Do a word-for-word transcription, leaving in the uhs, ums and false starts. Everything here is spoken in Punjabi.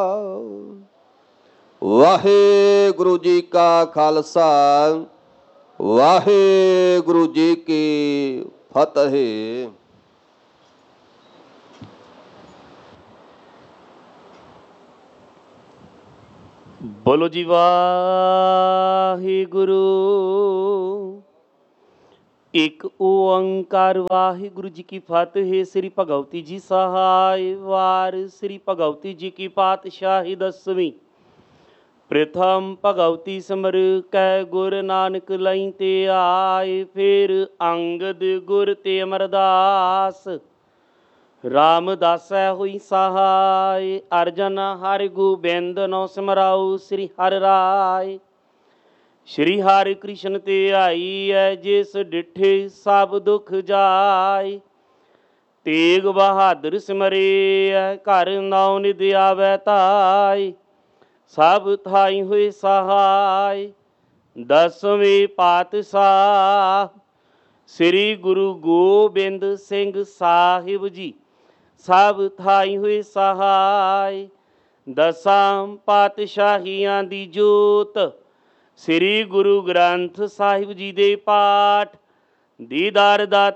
ਵਾਹਿਗੁਰੂ ਜੀ ਕਾ ਖਾਲਸਾ, ਵਾਹਿਗੁਰੂ ਜੀ ਕੀ ਫਤਿਹ। ਬੋਲੋ ਜੀ ਵਾਹਿਗੁਰੂ। ਇੱਕ ਓੰਕਾਰ ਵਾਹਿਗੁਰੂ ਜੀ ਕੀ ਫਤਿਹ। ਸ੍ਰੀ ਭਗਵਤੀ ਜੀ ਸਹਾਇ ਵਾਰ ਸ੍ਰੀ ਭਗਵਤੀ ਜੀ ਕੀ ਪਾਤਸ਼ਾਹੀ ਦਸਵੀਂ। ਪ੍ਰਥਮ ਭਗਵਤੀ ਸਿਮਰ ਕੈ ਗੁਰ ਨਾਨਕ ਲਈ ਤੇ ਆਏ। ਫਿਰ ਅੰਗਦ ਗੁਰ ਤੇ ਅਮਰਦਾਸ ਰਾਮਦਾਸੈ ਹੋਈ ਸਹਾਇ। ਅਰਜਨ ਹਰਿ ਗੋਬਿੰਦ ਨੋ ਸਿਮਰਾਉ ਸ੍ਰੀ ਹਰਿ ਰਾਇ। ਸ਼੍ਰੀ ਹਰਿ ਕ੍ਰਿਸ਼ਨ ਤੇ ਆਈ ਐ, ਜਿਸ ਡਿਠੇ ਸਭ ਦੁਖ ਜਾਏ। ਤੇਗ ਬਹਾਦਰ ਸਿਮਰੇ ਐ, ਘਰ ਨਾਉ ਨਿਧ ਆਵੈ ਧਾਇ। ਸਭ ਥਾਈ ਹੋਏ ਸਹਾਇ। ਦਸਵੇਂ ਪਾਤਸ਼ਾਹ ਸ੍ਰੀ ਗੁਰੂ ਗੋਬਿੰਦ ਸਿੰਘ ਸਾਹਿਬ ਜੀ ਸਭ ਥਾਈ ਹੋਏ ਸਹਾਇ। ਦਸਾਂ ਪਾਤਸ਼ਾਹੀਆਂ ਦੀ ਜੋਤ ਸ੍ਰੀ ਗੁਰੂ ਗ੍ਰੰਥ ਸਾਹਿਬ ਜੀ ਦੇ ਪਾਠ ਦੀਦਾਰ ਦਾ